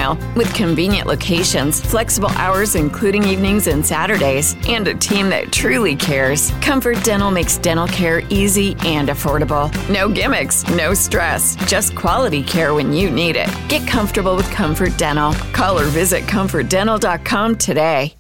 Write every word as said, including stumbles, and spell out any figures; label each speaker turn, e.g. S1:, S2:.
S1: Dental. With convenient locations, flexible hours including evenings and Saturdays, and a team that truly cares, Comfort Dental makes dental care easy and affordable. No gimmicks, no stress, just quality care when you need it. Get comfortable with Comfort Dental. Call or visit comfort dental dot com today.